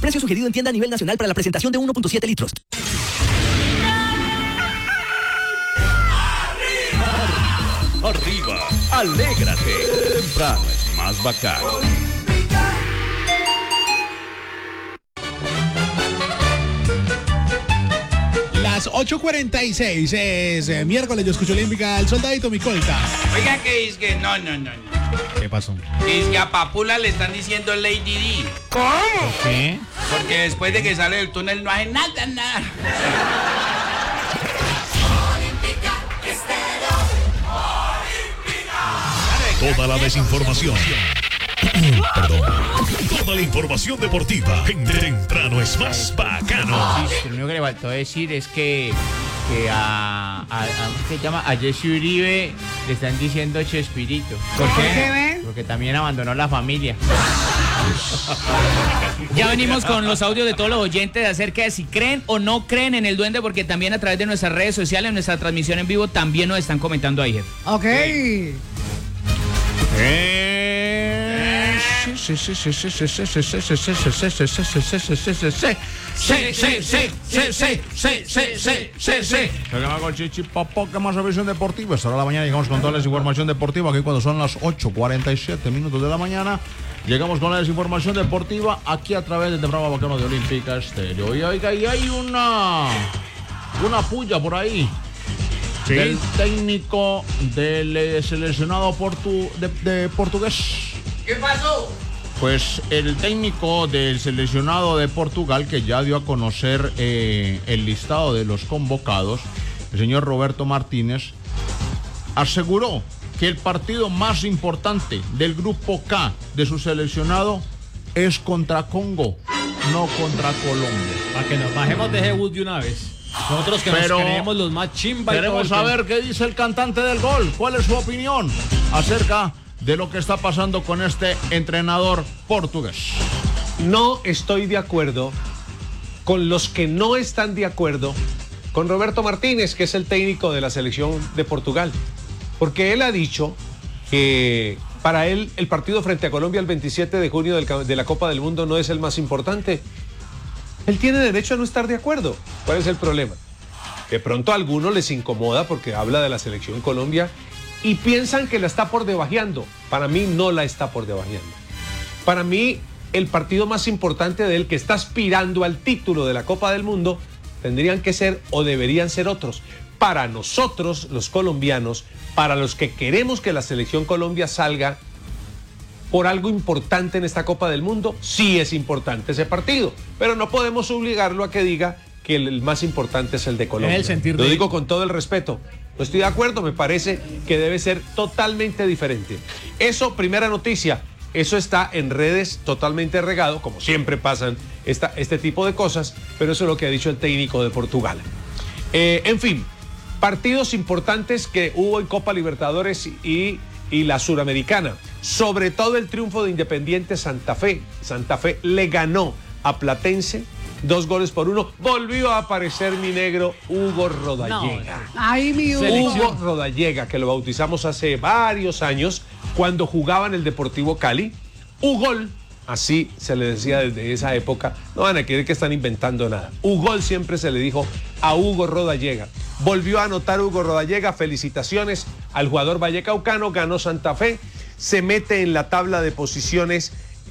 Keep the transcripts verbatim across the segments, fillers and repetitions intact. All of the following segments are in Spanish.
Precio sugerido en tienda a nivel nacional para la presentación de uno punto siete litros. Arriba, arriba, alégrate. Temprano es más bacano. Las ocho cuarenta y seis es eh, miércoles, yo escucho Olímpica, el soldadito Micolta. Oiga, que dice que no, no, no, no. ¿Qué pasó? Dice que a Papula le están diciendo Lady D. ¿Cómo? ¿Qué? Porque después de que sale del túnel no hace nada, nada. Toda la desinformación. Perdón. Toda la información deportiva en Temprano es más bacano. Sí, lo único que le faltó decir es que, que a, a, a, ¿qué se llama? A Jesse Uribe le están diciendo Chespirito. ¿Por qué? Porque también abandonó la familia. Ya venimos con los audios de todos los oyentes acerca de si creen o no creen en el duende, porque también a través de nuestras redes sociales, en nuestra transmisión en vivo, también nos están comentando ahí, jefe. Ok. Sí, sí, sí, sí, sí, sí, sí, sí, sí, sí, sí, sí, sí, sí, sí, sí, sí, sí, sí, sí. Sí, sí, sí, sí, sí, sí, sí, sí, sí, sí. Llegamos con Chichi Papó, que más revisión deportiva. Esta hora de la mañana llegamos con toda la información deportiva, aquí cuando son las ocho cuarenta y siete minutos de la mañana. Llegamos con la desinformación deportiva aquí a través del programa bacano de Olímpica Estéreo. Y oiga, y hay una, una puya por ahí. ¿Sí? Del técnico del eh, seleccionado portu, de, de portugués. ¿Qué pasó? Pues el técnico del seleccionado de Portugal, que ya dio a conocer eh, el listado de los convocados, el señor Roberto Martínez, aseguró que el partido más importante del grupo K de su seleccionado es contra Congo, no contra Colombia. Para que nos bajemos de Jebus de una vez. Nosotros que Pero nos creemos los más chimba. Queremos saber qué dice el cantante del gol. ¿Cuál es su opinión acerca de lo que está pasando con este entrenador portugués? No estoy de acuerdo con los que no están de acuerdo con Roberto Martínez, que es el técnico de la selección de Portugal. Porque él ha dicho que para él el partido frente a Colombia el veintisiete de junio del, de la Copa del Mundo no es el más importante. Él tiene derecho a no estar de acuerdo. ¿Cuál es el problema? De pronto a algunos les incomoda porque habla de la selección Colombia y piensan que la está por debajeando. Para mí no la está por debajeando. Para mí el partido más importante de él, que está aspirando al título de la Copa del Mundo, tendrían que ser o deberían ser otros. Para nosotros, los colombianos, para los que queremos que la selección Colombia salga por algo importante en esta Copa del Mundo, sí es importante ese partido, pero no podemos obligarlo a que diga que el más importante es el de Colombia. Es el sentir Lo de... digo con todo el respeto. No estoy de acuerdo, me parece que debe ser totalmente diferente. Eso, primera noticia, eso está en redes totalmente regado, como siempre pasan esta, este tipo de cosas, pero eso es lo que ha dicho el técnico de Portugal. Eh, en fin, partidos importantes que hubo en Copa Libertadores y, y la Suramericana, sobre todo el triunfo de Independiente Santa Fe. Santa Fe le ganó a Platense dos goles por uno. Volvió a aparecer mi negro Hugo Rodallega. No. Ay, mi Hugo. Hugo Rodallega, que lo bautizamos hace varios años cuando jugaba en el Deportivo Cali. Ugol, así se le decía desde esa época. No van a creer que están inventando nada. Ugol siempre se le dijo a Hugo Rodallega. Volvió a anotar Hugo Rodallega. Felicitaciones al jugador vallecaucano. Ganó Santa Fe. Se mete en la tabla de posiciones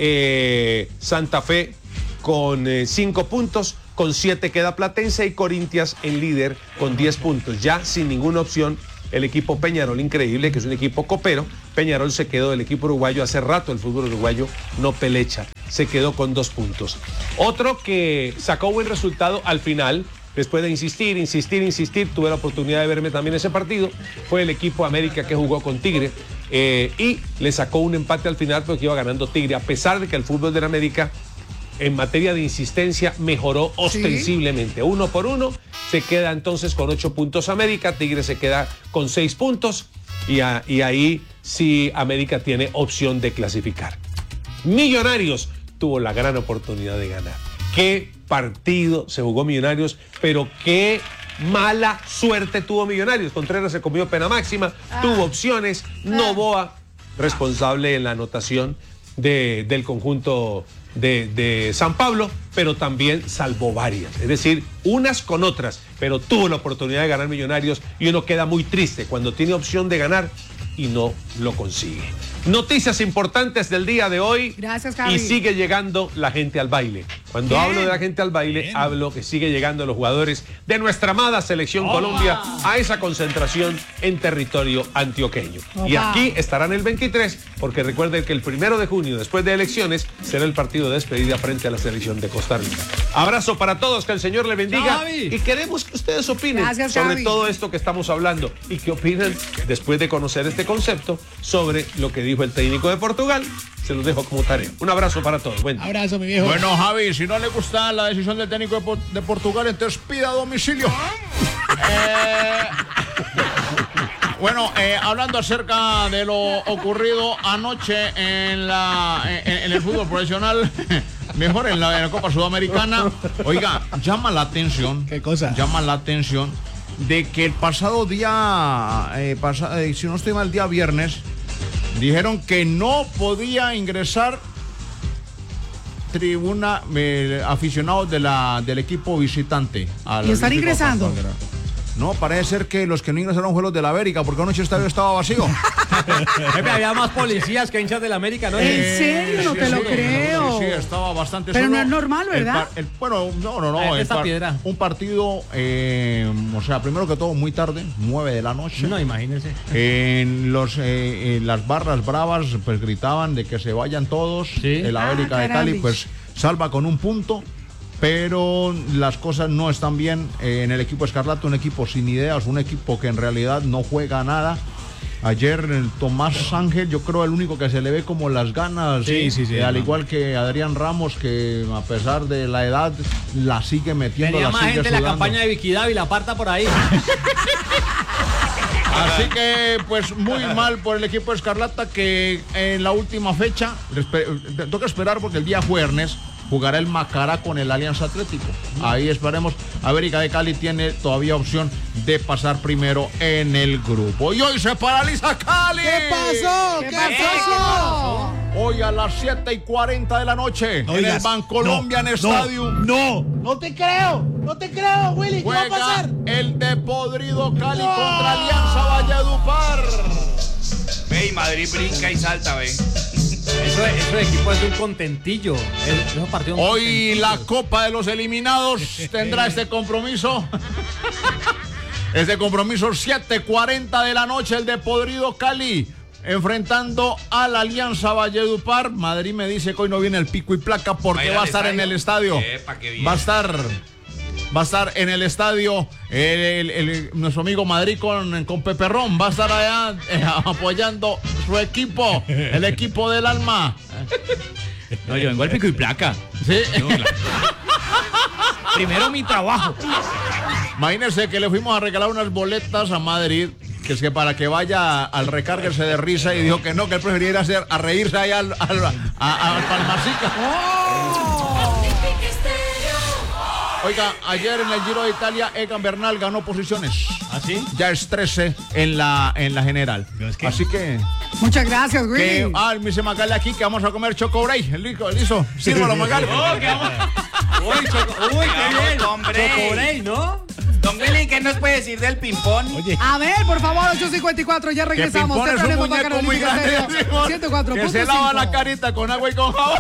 eh, Santa Fe con eh, cinco puntos, con siete queda Platense y Corinthians en líder con diez puntos. Ya sin ninguna opción el equipo Peñarol, increíble, que es un equipo copero. Peñarol se quedó, el equipo uruguayo, hace rato el fútbol uruguayo no pelecha, se quedó con dos puntos. Otro que sacó buen resultado al final, después de insistir, insistir, insistir, tuve la oportunidad de verme también ese partido, fue el equipo América, que jugó con Tigre eh, y le sacó un empate al final porque iba ganando Tigre, a pesar de que el fútbol de la América en materia de insistencia mejoró ostensiblemente. ¿Sí? Uno por uno, se queda entonces con ocho puntos América, Tigre se queda con seis puntos y, a, y ahí sí América tiene opción de clasificar. Millonarios tuvo la gran oportunidad de ganar. Qué partido se jugó Millonarios, pero qué mala suerte tuvo Millonarios. Contreras se comió pena máxima, ah. tuvo opciones, ah. Noboa responsable en la anotación de, del conjunto de, de San Pablo, pero también salvó varias. Es decir, unas con otras, pero tuvo la oportunidad de ganar Millonarios y uno queda muy triste cuando tiene opción de ganar y no lo consigue. Noticias importantes del día de hoy. Gracias, Javi. Y sigue llegando la gente al baile. Cuando Bien. hablo de la gente al baile, Bien. hablo que sigue llegando los jugadores de nuestra amada Selección Opa. Colombia a esa concentración en territorio antioqueño. Opa. Y aquí estarán el veintitrés, porque recuerden que el primero de junio, después de elecciones, será el partido de despedida frente a la Selección de Costa Rica. Abrazo para todos, que el Señor le bendiga. Javi. Y queremos que ustedes opinen Gracias, sobre Javi. todo esto que estamos hablando y que opinan después de conocer este concepto sobre lo que dijo el técnico de Portugal. Se los dejo como tarea. Un abrazo para todos. Bueno. Abrazo, mi viejo. Bueno, Javi, si no le gusta la decisión del técnico de, Po- de Portugal, entonces pida domicilio. Eh, bueno, eh, hablando acerca de lo ocurrido anoche en, la, en, en el fútbol profesional, mejor en la, en la Copa Sudamericana, oiga, llama la atención. ¿Qué cosa? Llama la atención de que el pasado día, eh, pasa- eh, si no estoy mal, el día viernes, dijeron que no podía ingresar tribuna eh, aficionados de la, del equipo visitante. al ¿Y están Olímpico ingresando? Santander. No, parece ser que los que no ingresaron fueron los de la América, porque anoche el estadio estaba vacío. Jefe, había más policías que hinchas del América, ¿no? ¿En serio? No te lo creo. Sí, sí, estaba bastante Pero solo. no es normal, El ¿verdad? par- el- bueno, no, no, no. Eh, el esta par- piedra. Un partido, eh, o sea, primero que todo, muy tarde, nueve de la noche. No, imagínese. En, los, eh, en las barras bravas pues gritaban de que se vayan todos. Sí. El Ah, América de Cali carambis. pues salva con un punto, pero las cosas no están bien eh, en el equipo Escarlata, un equipo sin ideas, un equipo que en realidad no juega nada. Ayer el Tomás Ángel, yo creo el único que se le ve como las ganas, Sí, sí, sí, eh, al no. igual que Adrián Ramos, que a pesar de la edad la sigue metiendo, Tenía la más sigue gente en la sudando. campaña de Vicky Dávila, aparta por ahí. Así que, pues, muy mal por el equipo Escarlata, que en la última fecha, espe- toca esperar porque el día jueves jugará el Macará con el Alianza Atlético. Ahí esperemos. América de Cali tiene todavía opción de pasar primero en el grupo. Y hoy se paraliza Cali. ¿Qué pasó? ¿Qué pasó? Hoy a las siete y cuarenta de la noche en Oigas, el Bancolombian no, Stadium. No, no te creo, no te creo, Willy, ¿qué va a Juega pasar? el de Podrido Cali contra Alianza Valledupar. Ve, y Madrid brinca y salta, ve. Eso, eso de equipo es un contentillo. Es- Esos partidos un Hoy la contentillo. Copa de los Eliminados tendrá este compromiso. Este compromiso, siete y cuarenta de la noche, el de Podrido Cali, enfrentando a la Alianza Valledupar. Madrid me dice que hoy no viene el pico y placa porque ¿Va a ir va a al estar en el estadio. Epa, qué bien. Va a estar... Va a estar en el estadio el- el- el- nuestro amigo Madrid con, con Peperrón. Va a estar allá eh, apoyando su equipo, el equipo del alma. No, yo vengo al pico y placa. ¿Sí? No, claro. Primero mi trabajo. Imagínense que le fuimos a regalar unas boletas a Madrid, que es que para que vaya al recárguese de risa, y dijo que no, que él prefería ir a, hacer, a reírse allá al, al, a- al Palmasica. Oiga, ayer en el Giro de Italia, Egan Bernal ganó posiciones. ¿Ah, sí? Ya es trece en la, en la general. Así que, Muchas gracias, Willy. que ah, me dice Magali aquí que vamos a comer Choco Bray. Listo, listo. Sírvalo, Magali. Uy, Choco, uy, qué bien. hombre. Choco Bray, ¿no? Don Willy, ¿qué nos puede decir del ping-pong? Oye. A ver, por favor, ocho cincuenta y cuatro, ya Que regresamos. Pimpón es un Temprano en muñeco Bacano muy Olímpico grande, Estéreo, decimos, ciento cuatro que punto se lava cinco. la carita con agua y con jabón.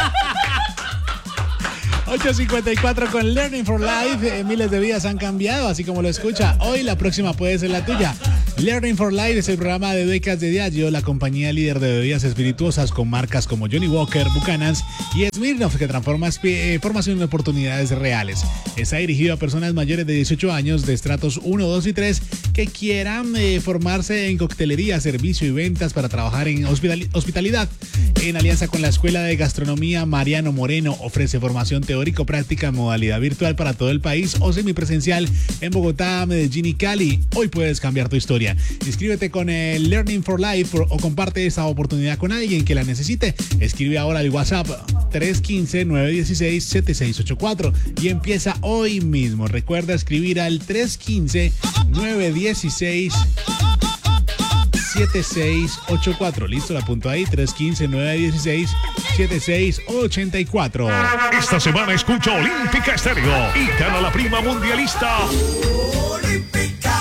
ocho cincuenta y cuatro con Learning for Life. Eh, miles de vidas han cambiado, así como lo escucha. Hoy la próxima puede ser la tuya. Learning for Life es el programa de becas de Diageo, la compañía líder de bebidas espirituosas con marcas como Johnny Walker, Buchanan's y Smirnoff, que transforma eh, formación en oportunidades reales. Está dirigido a personas mayores de dieciocho años de estratos uno, dos y tres que quieran eh, formarse en coctelería, servicio y ventas para trabajar en hospital- hospitalidad. En alianza con la Escuela de Gastronomía Mariano Moreno, ofrece formación teórico-práctica en modalidad virtual para todo el país o semipresencial en Bogotá, Medellín y Cali. Hoy puedes cambiar tu historia. Inscríbete con el Learning for Life o comparte esta oportunidad con alguien que la necesite. Escribe ahora al WhatsApp tres uno cinco, nueve uno seis, siete seis ocho cuatro y empieza hoy mismo. Recuerda escribir al tres uno cinco, nueve uno seis, siete seis ocho cuatro. Listo, la apunto ahí, tres uno cinco, nueve uno seis, siete seis ocho cuatro. Esta semana escucha Olímpica Estéreo y gana la prima mundialista. Olímpica.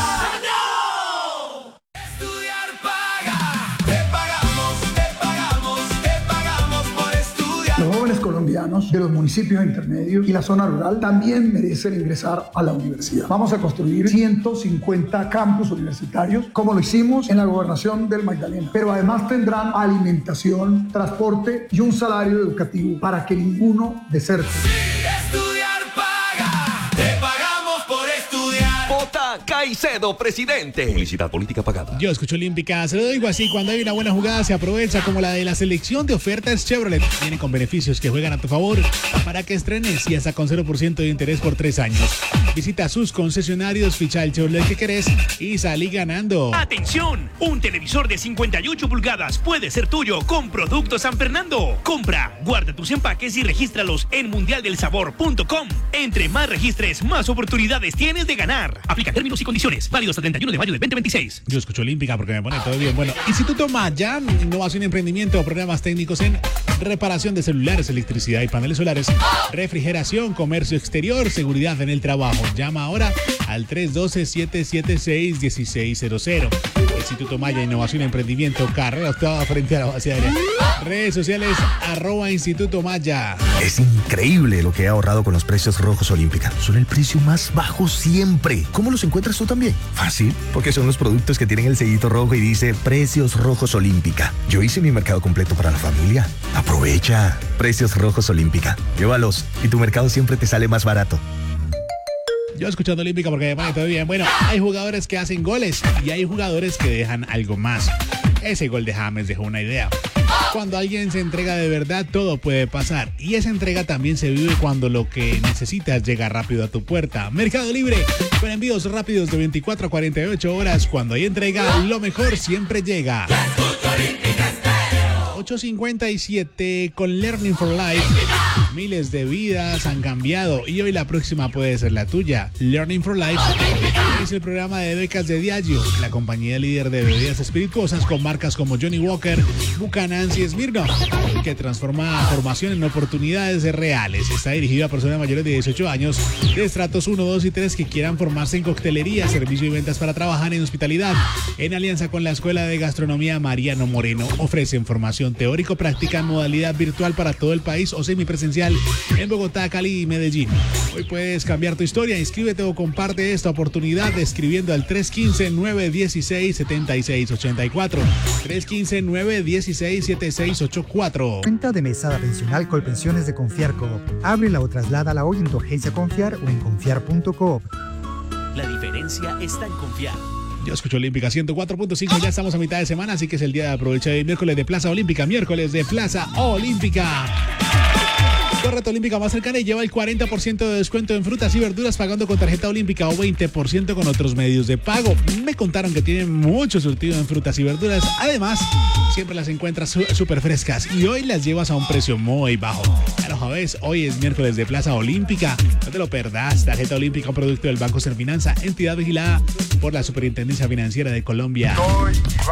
¡No! Estudiar paga. Te pagamos, te pagamos, te pagamos por estudiar. Los jóvenes colombianos de los municipios intermedios y la zona rural también merecen ingresar a la universidad. Vamos a construir ciento cincuenta campus universitarios, como lo hicimos en la gobernación del Magdalena. Pero además tendrán alimentación, transporte y un salario educativo para que ninguno deserte. Estudiar paga. Te pagamos por estudiar. Vota Caicedo, presidente. Publicidad política pagada. Yo escucho Olímpica, se lo digo así, cuando hay una buena jugada se aprovecha, como la de la selección de ofertas Chevrolet. Viene con beneficios que juegan a tu favor para que estrenes y hasta con cero por ciento de interés por tres años. Visita sus concesionarios, ficha el Chevrolet que querés y salí ganando. ¡Atención! Un televisor de cincuenta y ocho pulgadas puede ser tuyo con Productos San Fernando. Compra, guarda tus empaques y regístralos en mundial del sabor punto com. Entre más registres, más oportunidades tienes de ganar. Aplica términos y condiciones. Válido hasta treinta y uno de mayo del veinte veintiséis. Yo escucho Olímpica porque me pone todo bien. Bueno, Instituto Maya, innovación, emprendimiento, programas técnicos en reparación de celulares, electricidad y paneles solares, refrigeración, comercio exterior, seguridad en el trabajo. Llama ahora al tres uno dos, siete siete seis, uno seis cero cero. Instituto Maya, innovación, emprendimiento, carrera octava frente a la base aérea. Redes sociales, arroba Instituto Maya. Es increíble lo que he ahorrado con los precios rojos Olímpica. Son el precio más bajo siempre. ¿Cómo los encuentras tú también? Fácil, porque son los productos que tienen el sellito rojo y dice Precios Rojos Olímpica. Yo hice mi mercado completo para la familia. Aprovecha. Precios Rojos Olímpica. Llévalos y tu mercado siempre te sale más barato. Yo escuchando Olímpica porque me pone todo bien. Bueno, hay jugadores que hacen goles y hay jugadores que dejan algo más. Ese gol de James dejó una idea. Cuando alguien se entrega de verdad, todo puede pasar. Y esa entrega también se vive cuando lo que necesitas llega rápido a tu puerta. Mercado Libre, con envíos rápidos de veinticuatro a cuarenta y ocho horas. Cuando hay entrega, lo mejor siempre llega. ocho cincuenta y siete con Learning for Life. Miles de vidas han cambiado y hoy la próxima puede ser la tuya. Learning for Life es el programa de becas de Diageo, la compañía líder de bebidas espirituosas con marcas como Johnny Walker, Buchanan y Smirnoff, que transforma formación en oportunidades reales. Está dirigido a personas mayores de dieciocho años de estratos uno, dos y tres que quieran formarse en coctelería, servicio y ventas para trabajar en hospitalidad. En alianza con la Escuela de Gastronomía Mariano Moreno, ofrecen formación teórico-práctica en modalidad virtual para todo el país o semipresencial en Bogotá, Cali y Medellín. Hoy puedes cambiar tu historia. Inscríbete o comparte esta oportunidad escribiendo al tres uno cinco, nueve uno seis, siete seis ocho cuatro. tres uno cinco, nueve uno seis, siete seis ocho cuatro. Cuenta de mesada pensional Colpensiones de Confiar Coop. Ábrela o trasládala hoy en tu agencia Confiar o en confiar punto coop. La diferencia está en confiar. Yo escucho Olímpica ciento cuatro punto cinco, ya estamos a mitad de semana, así que es el día de aprovechar el miércoles de Plaza Olímpica, miércoles de Plaza Olímpica. Correcto, Olímpica más cercana y lleva el cuarenta por ciento de descuento en frutas y verduras pagando con tarjeta Olímpica o veinte por ciento con otros medios de pago. Me contaron que tienen mucho surtido en frutas y verduras. Además, siempre las encuentras súper frescas y hoy las llevas a un precio muy bajo. Ya lo sabes, hoy es miércoles de Plaza Olímpica. No te lo perdás. Tarjeta Olímpica, un producto del Banco Serfinanza, entidad vigilada por la Superintendencia Financiera de Colombia.